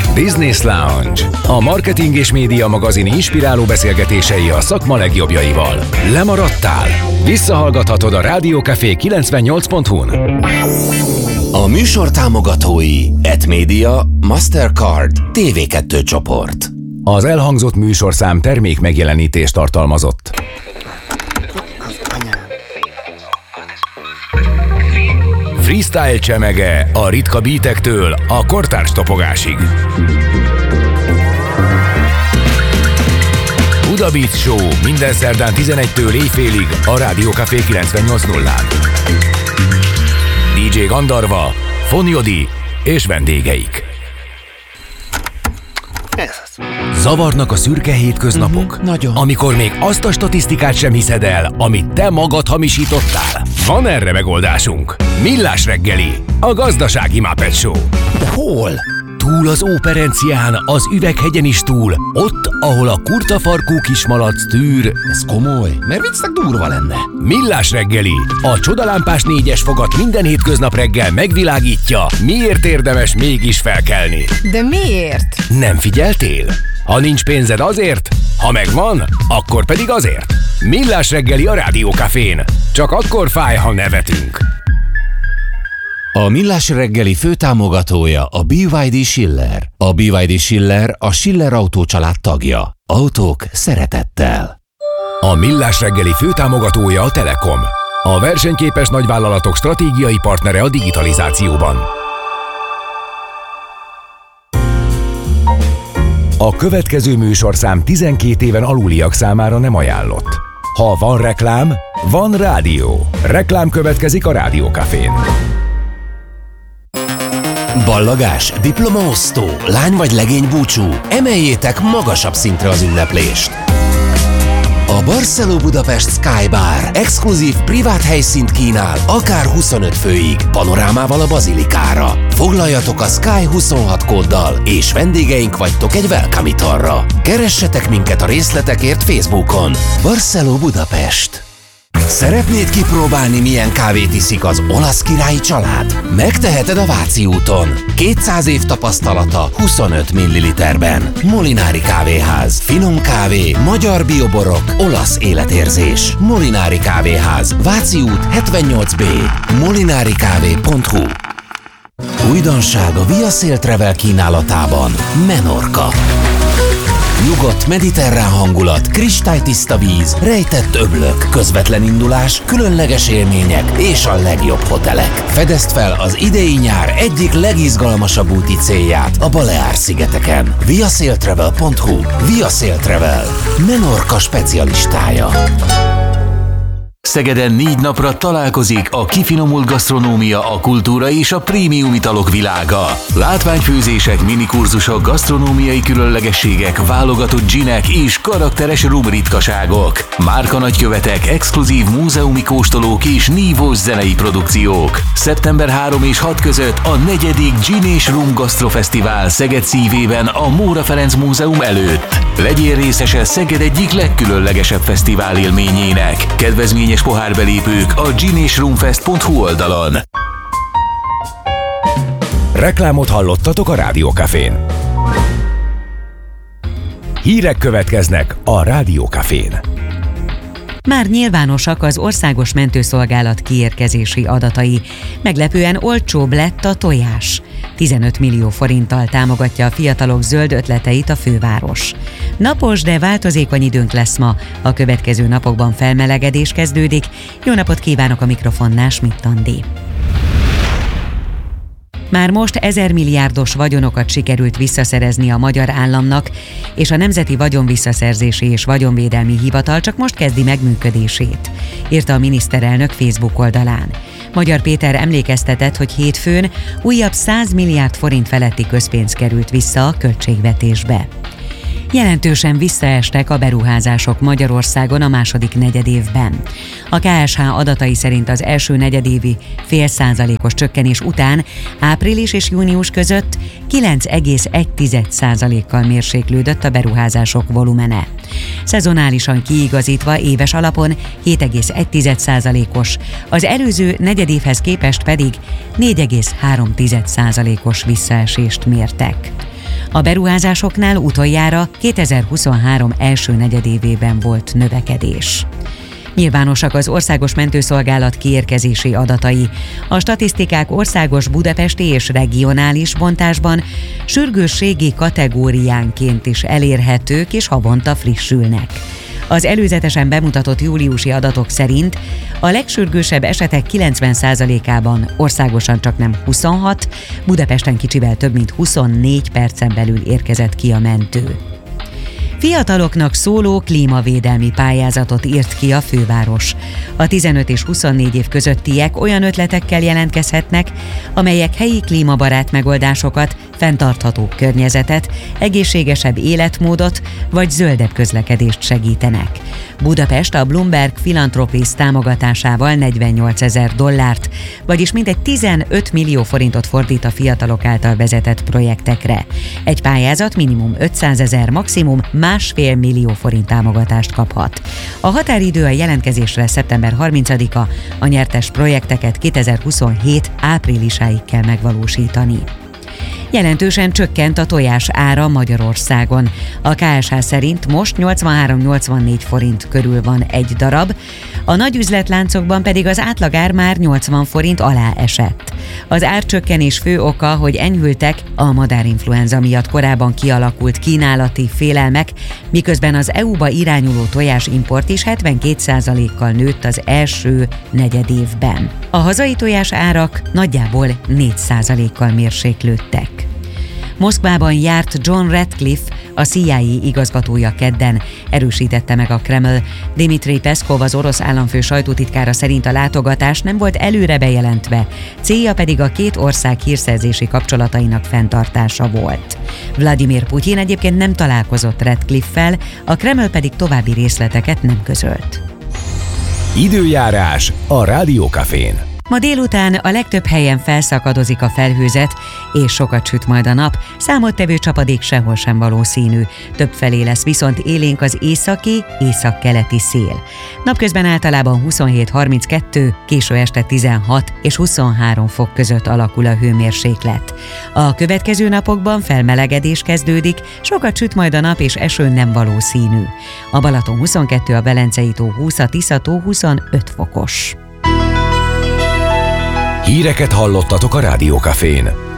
Business Lounge. A marketing és média magazin inspiráló beszélgetései a szakma legjobbjaival. Lemaradtál? Visszahallgathatod a Rádiókafé 98.hu-n. A műsor támogatói Etmedia, Mastercard, TV2 csoport. Az elhangzott műsorszám termék megjelenítést tartalmazott. Freestyle csemege a ritka beatektől a kortárs topogásig. Buda Beat Show minden szerdán 11-től éjfélig a Rádiókafé 98.0-án. DJ Gandarva, Fonyodi és vendégeik. Zavarnak a szürke hétköznapok? Nagyon. Amikor még azt a statisztikát sem hiszed el, amit te magad hamisítottál? Van erre megoldásunk. Millás reggeli, a gazdasági Muppet Show. De hol? Túl az Óperencián, az Üveghegyen is túl, ott, ahol a kurtafarkú kismalac tűr. Ez komoly, mert viccnek durva lenne. Millás reggeli, a csodalámpás 4-es fogat minden hétköznap reggel megvilágítja, miért érdemes mégis felkelni. De miért? Nem figyeltél? Ha nincs pénzed azért, ha megvan, akkor pedig azért. Millás reggeli a Rádiókafén. Csak akkor fáj, ha nevetünk. A Millás reggeli főtámogatója a BYD Schiller. A BYD Schiller a Schiller Autó család tagja. Autók szeretettel. A Millás reggeli főtámogatója a Telekom. A versenyképes nagyvállalatok stratégiai partnere a digitalizációban. A következő műsorszám 12 éven aluliak számára nem ajánlott. Ha van reklám, van rádió. Reklám következik a Rádiókafén. Ballagás, diplomaosztó, lány vagy legény búcsú, emeljétek magasabb szintre az ünneplést. A Barceló Budapest Sky Bar exkluzív privát helyszínt kínál, akár 25 főig, panorámával a bazilikára. Foglaljatok a Sky 26 kóddal, és vendégeink vagytok egy welcome italra. Keressetek minket a részletekért Facebookon. Barceló Budapest. Szeretnéd kipróbálni, milyen kávét iszik az olasz királyi család? Megteheted a Váci úton. 200 év tapasztalata 25 ml-ben. Molinári Kávéház. Finom kávé, magyar bioborok, olasz életérzés. Molinári Kávéház. Váci út 78B. molinarikávé.hu. Újdonság a Via Sail Travel kínálatában. Menorca. Nyugodt, mediterrán hangulat, kristálytiszta víz, rejtett öblök, közvetlen indulás, különleges élmények és a legjobb hotelek. Fedezd fel az idei nyár egyik legizgalmasabb úti célját a Baleár-szigeteken. viasailtravel.hu. Via Sail Travel. Menorca specialistája. Szegeden 4 napra találkozik a kifinomult gasztronómia, a kultúra és a prémium italok világa. Látványfőzések, minikurzusok, gasztronómiai különlegességek, válogatott ginek és karakteres rum ritkaságok. Márkanagykövetek, exkluzív múzeumi kóstolók és nívós zenei produkciók. Szeptember 3 és 6 között a 4. Gin és Rum Gasztrofesztivál Szeged szívében a Móra Ferenc Múzeum előtt. Legyél részese Szeged egyik legkülönlegesebb fesztivál élményének. Kedvezményes pohárbelépők a ginesrumfest.hu oldalon. Reklámot hallottatok a Rádiókafén. Hírek következnek a Rádiókafén. Már nyilvánosak az Országos Mentőszolgálat kiérkezési adatai. Meglepően olcsóbb lett a tojás. 15 millió forinttal támogatja a fiatalok zöld ötleteit a főváros. Napos, de változékony időnk lesz ma. A következő napokban felmelegedés kezdődik. Jó napot kívánok, a mikrofonnál Schmidt Andi. Már most 1000 milliárdos vagyonokat sikerült visszaszerezni a magyar államnak, és a Nemzeti Vagyonvisszaszerzési és Vagyonvédelmi Hivatal csak most kezdi meg működését, írta a miniszterelnök Facebook oldalán. Magyar Péter emlékeztetett, hogy hétfőn újabb 100 milliárd forint feletti közpénz került vissza a költségvetésbe. Jelentősen visszaestek a beruházások Magyarországon a második negyedévben. A KSH adatai szerint az első negyedévi 0,5%-os csökkenés után április és június között 9,1%-kal mérséklődött a beruházások volumene. Szezonálisan kiigazítva éves alapon 7,1%-os, az előző negyedévhez képest pedig 4,3%-os visszaesést mértek. A beruházásoknál utoljára 2023 első negyedévében volt növekedés. Nyilvánosak az Országos Mentőszolgálat kiérkezési adatai. A statisztikák országos, budapesti és regionális bontásban sürgősségi kategóriánként is elérhetők és havonta frissülnek. Az előzetesen bemutatott júliusi adatok szerint a legsürgősebb esetek 90%-ában országosan csaknem 26, Budapesten kicsivel több mint 24 percen belül érkezett ki a mentő. Fiataloknak szóló klímavédelmi pályázatot írt ki a főváros. A 15 és 24 év közöttiek olyan ötletekkel jelentkezhetnek, amelyek helyi klímabarát megoldásokat, fenntartható környezetet, egészségesebb életmódot vagy zöldebb közlekedést segítenek. Budapest a Bloomberg Philanthropies támogatásával $48,000, vagyis mintegy 15 millió forintot fordít a fiatalok által vezetett projektekre. Egy pályázat minimum 500,000, maximum 1,5 millió forint támogatást kaphat. A határidő a jelentkezésre szeptember 30-a, a nyertes projekteket 2027 áprilisáig kell megvalósítani. Jelentősen csökkent a tojás ára Magyarországon. A KSH szerint most 83-84 forint körül van egy darab, a nagy üzletláncokban pedig az átlagár már 80 forint alá esett. Az árcsökkenés fő oka, hogy enyhültek a madárinfluenza miatt korábban kialakult kínálati félelmek, miközben az EU-ba irányuló tojásimport is 72%-kal nőtt az első negyedévben. A hazai tojás árak nagyjából 4%-kal mérséklődtek. Moszkvában járt John Ratcliffe, a CIA igazgatója kedden, erősítette meg a Kreml. Dmitry Peszkov, az orosz államfő sajtótitkára szerint a látogatás nem volt előre bejelentve, célja pedig a két ország hírszerzési kapcsolatainak fenntartása volt. Vladimir Putyin egyébként nem találkozott Ratcliffe-fel, a Kreml pedig további részleteket nem közölt. Időjárás a Rádió Cafén. Ma délután a legtöbb helyen felszakadozik a felhőzet, és sokat süt majd a nap, számottevő csapadék sehol sem valószínű. Többfelé lesz viszont élénk az északi, északkeleti szél. Napközben általában 27-32, késő este 16 és 23 fok között alakul a hőmérséklet. A következő napokban felmelegedés kezdődik, sokat süt majd a nap és eső nem valószínű. A Balaton 22, a Velencei tó 20, a Tisza tó 25 fokos. Híreket hallottatok a Rádió Cafén.